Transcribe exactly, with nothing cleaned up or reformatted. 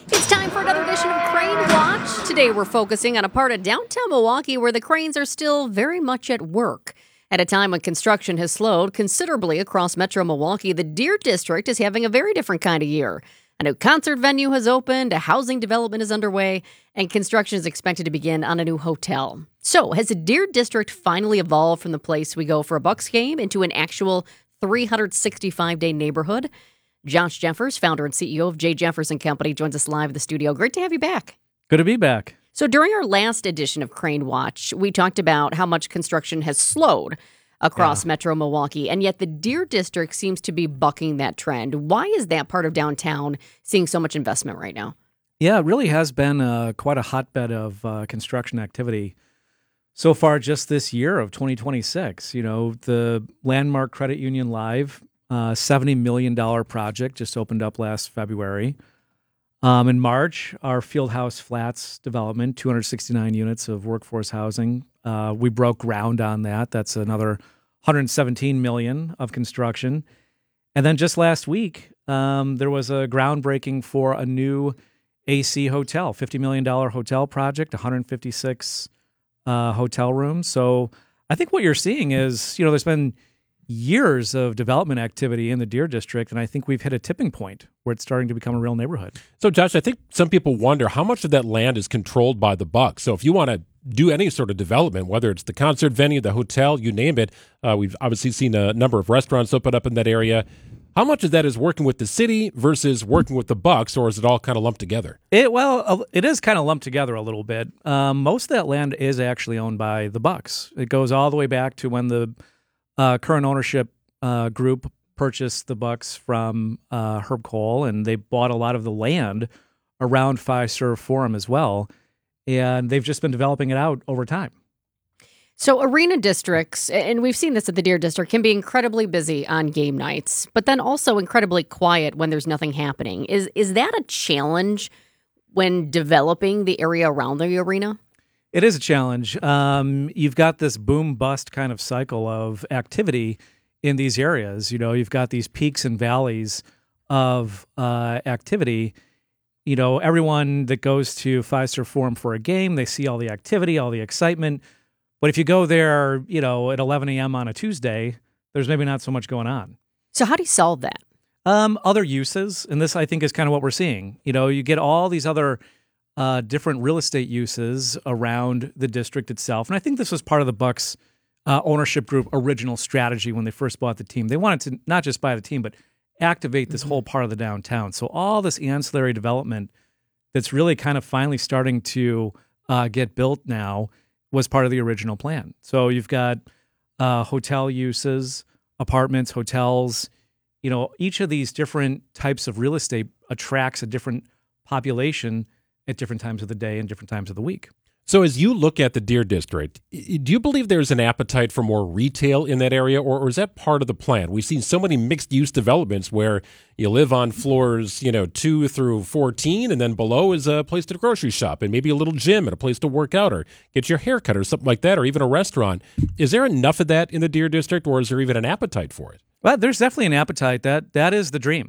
It's time for another edition of Crane Watch. Today we're focusing on a part of downtown Milwaukee where the cranes are still very much at work. At a time when construction has slowed considerably across Metro Milwaukee, the Deer District is having a very different kind of year. A new concert venue has opened, a housing development is underway, and construction is expected to begin on a new hotel. So, has the Deer District finally evolved from the place we go for a Bucks game into an actual three hundred sixty-five day neighborhood? Josh Jeffers, founder and C E O of J. Jeffers and Company, joins us live in the studio. Great to have you back. Good to be back. So during our last edition of Crane Watch, we talked about how much construction has slowed across yeah. Metro Milwaukee, and yet the Deer District seems to be bucking that trend. Why is that part of downtown seeing so much investment right now? Yeah, it really has been uh, quite a hotbed of uh, construction activity so far just this year of twenty twenty-six. You know, the Landmark Credit Union Live Uh, seventy million dollars project just opened up last February. Um, in March, our Fieldhouse Flats development, two hundred sixty-nine units of workforce housing. Uh, we broke ground on that. That's another one hundred seventeen million dollars of construction. And then just last week, um, there was a groundbreaking for a new A C hotel, fifty million dollars hotel project, one hundred fifty-six uh, hotel rooms. So I think what you're seeing is, you know, there's been years of development activity in the Deer District, and I think we've hit a tipping point where it's starting to become a real neighborhood. So, Josh, I think some people wonder how much of that land is controlled by the Bucks. So if you want to do any sort of development, whether it's the concert venue, the hotel, you name it, uh, we've obviously seen a number of restaurants open up in that area. How much of that is working with the city versus working with the Bucks, or is it all kind of lumped together? It well, it is kind of lumped together a little bit. Um, most of that land is actually owned by the Bucks. It goes all the way back to when the Uh, current ownership uh, group purchased the Bucks from uh, Herb Kohl, and they bought a lot of the land around Fiserv Forum as well, and they've just been developing it out over time. So arena districts, and we've seen this at the Deer District, can be incredibly busy on game nights, but then also incredibly quiet when there's nothing happening. Is is that a challenge when developing the area around the arena? It is a challenge. Um, you've got this boom-bust kind of cycle of activity in these areas. You know, you've got these peaks and valleys of uh, activity. You know, everyone that goes to Fiserv Forum for a game, they see all the activity, all the excitement. But if you go there, you know, at eleven a.m. on a Tuesday, there's maybe not so much going on. So how do you solve that? Um, other uses, and this, I think, is kind of what we're seeing. You know, you get all these other Uh, different real estate uses around the district itself. And I think this was part of the Bucks uh, ownership group original strategy when they first bought the team. They wanted to not just buy the team, but activate this mm-hmm. whole part of the downtown. So all this ancillary development that's really kind of finally starting to uh, get built now was part of the original plan. So you've got uh, hotel uses, apartments, hotels. You know, each of these different types of real estate attracts a different population at different times of the day and different times of the week. So as you look at the Deer District, do you believe there's an appetite for more retail in that area, or, or is that part of the plan? We've seen so many mixed-use developments where you live on floors, you know, two through fourteen, and then below is a place to grocery shop and maybe a little gym and a place to work out or get your hair cut or something like that, or even a restaurant. Is there enough of that in the Deer District, or is there even an appetite for it? Well, there's definitely an appetite. That that is the dream.